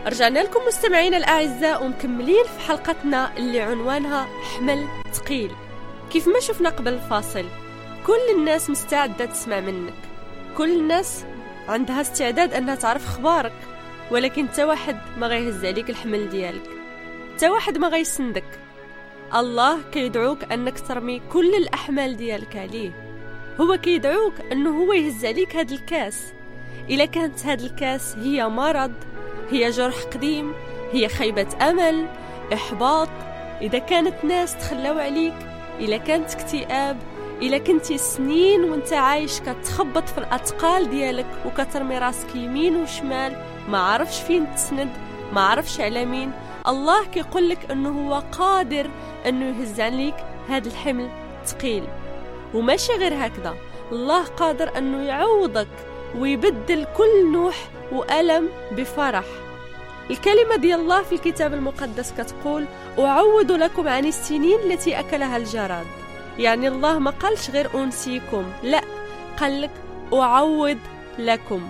رجعنا لكم مستمعين الأعزاء ومكملين في حلقتنا اللي عنوانها حمل ثقيل. كيف ما شفنا قبل الفاصل، كل الناس مستعدة تسمع منك، كل الناس عندها استعداد أنها تعرف خبارك، ولكن تا واحد ما غيهز عليك الحمل ديالك، تا واحد ما غيسندك. الله كيدعوك أنك ترمي كل الأحمال ديالك عليه. هو كيدعوك أنه هو يهز عليك هاد الكاس. إلا كانت هاد الكاس هي مرض، هي جرح قديم، هي خيبة أمل، إحباط، إذا كانت ناس تخلوا عليك، إلا كانت اكتئاب، إلا كنتي سنين وانت عايش كتخبط في الأثقال ديالك وكترمي راسك يمين وشمال، ما عرفش فين تسند، ما عرفش على مين، الله كيقول لك أنه هو قادر أنه يهز عليك هذا الحمل ثقيل. وماشي غير هكذا، الله قادر أنه يعوضك ويبدل كل نوح وألم بفرح. الكلمة ديال الله في الكتاب المقدس كتقول: أعوض لكم عن السنين التي أكلها الجراد. يعني الله ما قالش غير أنسيكم، لا، قال لك أعوض لكم.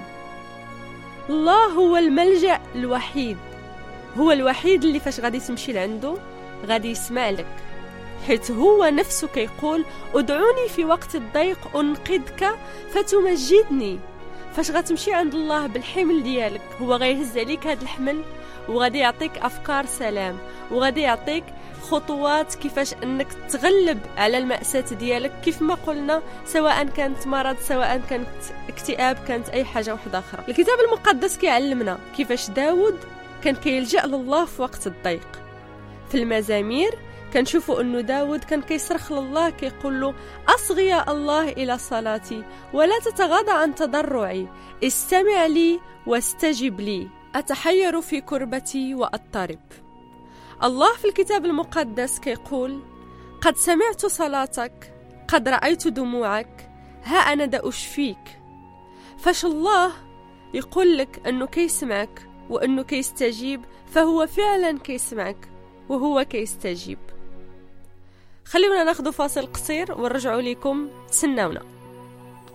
الله هو الملجأ الوحيد، هو الوحيد اللي فاش غادي تمشي لعنده غادي يسمع لك، حيث هو نفسه كيقول: ادعوني في وقت الضيق أنقذك فتمجدني. فاش غتمشي عند الله بالحمل ديالك هو غيهز عليك هذا الحمل، وغادي يعطيك أفكار سلام، وغادي يعطيك خطوات كيفاش أنك تغلب على المأساة ديالك، كيف ما قلنا، سواء كانت مرض، سواء كانت اكتئاب، كانت أي حاجة واحدة أخرى. الكتاب المقدس كيعلمنا كيفاش داود كان كيلجأ لله في وقت الضيق. في المزامير كنشوفوا أنه داود كان كيصرخ لله كيقول له: أصغي يا الله إلى صلاتي ولا تتغاضى عن تضرعي، استمع لي واستجب لي، أتحير في كربتي وأضطرب. الله في الكتاب المقدس كيقول: قد سمعت صلاتك، قد رأيت دموعك، ها أنا دا أشفيك. فاش الله يقول لك أنه كيسمعك وأنه كيستجيب، فهو فعلا كيسمعك وهو كيستجيب. خلينا ناخذ فاصل قصير ونرجعوا لكم، تسناونا.